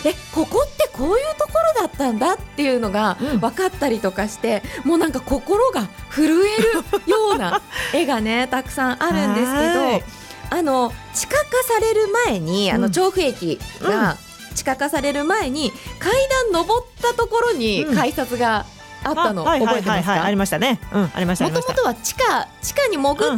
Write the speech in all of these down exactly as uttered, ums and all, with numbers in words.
えここってこういうところだったんだっていうのが分かったりとかして、うん、もうなんか心が震えるような絵がねたくさんあるんですけど、あの地下化される前にあの調布駅が地下化される前に階段登ったところに改札があったの、うん、覚えてますか？ ありましたね、うん、ありました。 もともとは地下地下に潜って、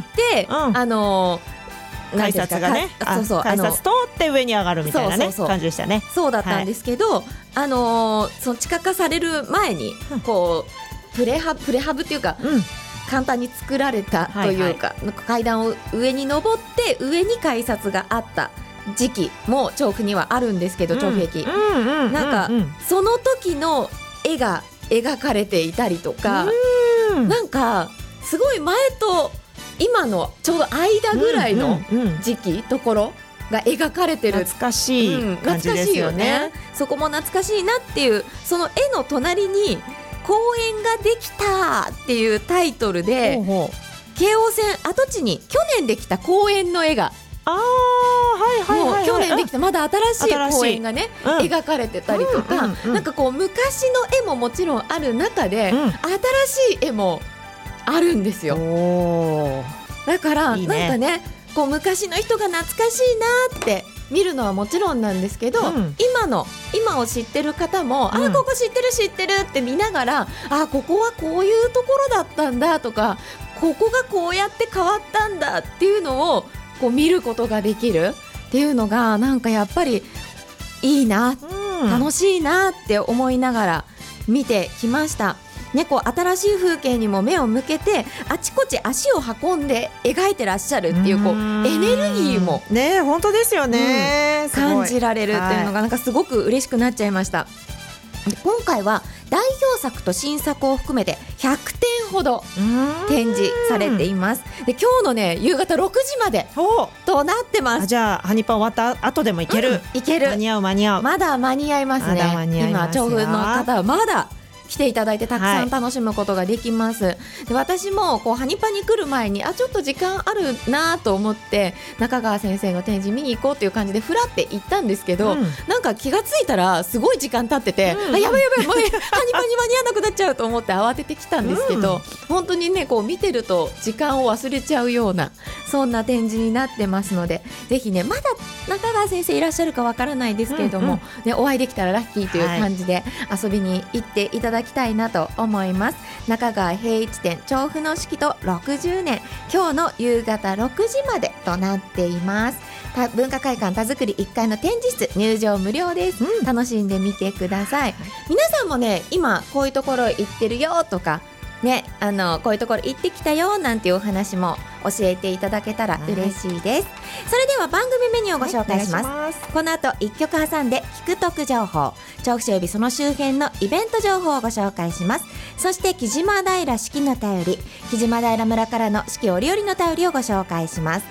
うんうん、あの改札がね、そうそう改札通って上に上がるみたいなね、そうそうそう感じでしたね。 そうだったんですけど、はい、あのー、その地下化される前にこうプレハブプレハブっていうか、うん、簡単に作られたというか、はいはい、階段を上に登って上に改札があった時期も調布にはあるんですけど、調布駅、なんかその時の絵が描かれていたりとか、うんなんかすごい前と今のちょうど間ぐらいの時期、うんうん、ところが描かれてる懐かしい感じですよね、うん、懐かしいよね。 そこも懐かしいなっていう、その絵の隣に公園ができたっていうタイトルで、ほうほう京王線跡地に去年できた公園の絵があはいはいはい、はい、 去年できたまだ新しい公園がね、うん、描かれてたりとか、うんうんうん、なんかこう昔の絵ももちろんある中で、うん、新しい絵もあるんですよ。だからいい、ね、なんかねこう昔の人が懐かしいなって見るのはもちろんなんですけど、うん、今の今を知ってる方も、うん、あここ知ってる知ってるって見ながら、あここはこういうところだったんだとか、ここがこうやって変わったんだっていうのをこう見ることができるっていうのがなんかやっぱりいいな、うん、楽しいなって思いながら見てきました。ね、こう新しい風景にも目を向けてあちこち足を運んで描いてらっしゃるっていう、こうエネルギーもね本当ですよね、 うん、感じられるっていうのがなんかすごく嬉しくなっちゃいました。で今回は代表作と新作を含めてひゃくてんほど展示されています。で今日のね夕方ろくじまでとなってます。 あじゃあハニパ終わった後でもいける、うん、 いける間に合う間に合うまだ間に合いますね。 まだ間に合いますよ。 今調布の方はまだ来ていただいてたくさん楽しむことができます、はい、で私もこうハニパに来る前にあちょっと時間あるなと思って中川先生の展示見に行こうという感じでフラって行ったんですけど、うん、なんか気がついたらすごい時間経ってて、うん、あやばいやばいもうハニパに間に合わなくなっちゃうと思って慌ててきたんですけど、うん、本当にねこう見てると時間を忘れちゃうようなそんな展示になってますので、ぜひねまだ中川先生いらっしゃるかわからないですけれども、うんうんね、お会いできたらラッキーという感じで遊びに行っていただきたいなと思います。中川平一展調布の四季とろくじゅうねん、今日の夕方ろくじまでとなっています。文化会館田作りいっかいの展示室入場無料です、うん、楽しんでみてください。皆さんもね今こういうところ行ってるよとかね、あのこういうところ行ってきたよなんていうお話も教えていただけたら嬉しいです、はい、それでは番組メニューをご紹介します、はい、ますこの後いっきょく挟んで聞く得情報、調布市及びその周辺のイベント情報をご紹介します。そして木島平四季の便り、木島平村からの四季折々の便りをご紹介します。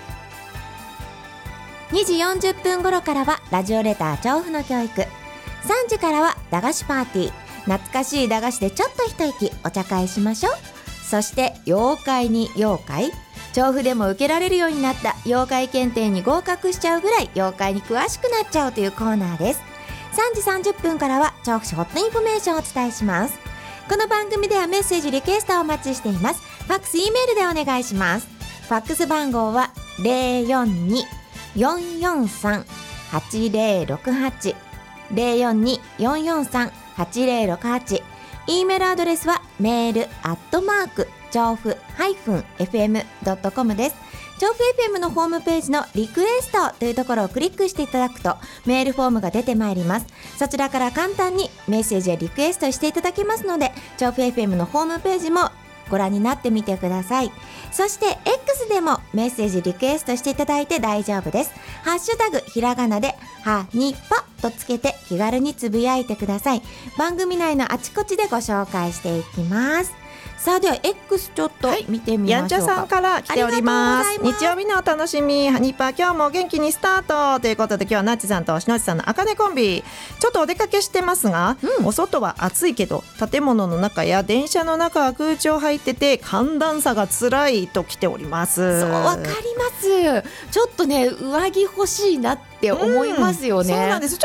にじよんじゅっぷん頃からはラジオレター調布の教育、さんじからは駄菓子パーティー、懐かしい駄菓子でちょっと一息お茶会しましょう。そして妖怪に妖怪、調布でも受けられるようになった妖怪検定に合格しちゃうぐらい妖怪に詳しくなっちゃうというコーナーです。さんじさんじゅっぷんからは調布市ホットインフォメーションをお伝えします。この番組ではメッセージリクエストをお待ちしています。ファックス E メールでお願いします。ファックス番号は ゼロよんに よんよんさん はちゼロろくはち ゼロよんに よんよんさん はちゼロろくはち、 E メールアドレスはメールアットマーク調布 エフエムドットコム です。調布 エフエム のホームページのリクエストというところをクリックしていただくとメールフォームが出てまいります。そちらから簡単にメッセージやリクエストしていただけますので、調布 エフエム のホームページもご覧になってみてください。そして X でもメッセージリクエストしていただいて大丈夫です。ハッシュタグひらがなではにぱとつけて気軽につぶやいてください。番組内のあちこちでご紹介していきます。さあでは X ちょっと見てみましょうか、はい、やんちゃさんから来ております。日曜日のお楽しみハニパ今日も元気にスタートということで、今日はなっちさんとしのちさんのあかねコンビ、ちょっとお出かけしてますが、うん、お外は暑いけど建物の中や電車の中は空調入ってて寒暖差が辛いと来ております。そうわかります。ちょっとね上着欲しいなって思いますよね、うん、 そうなんです。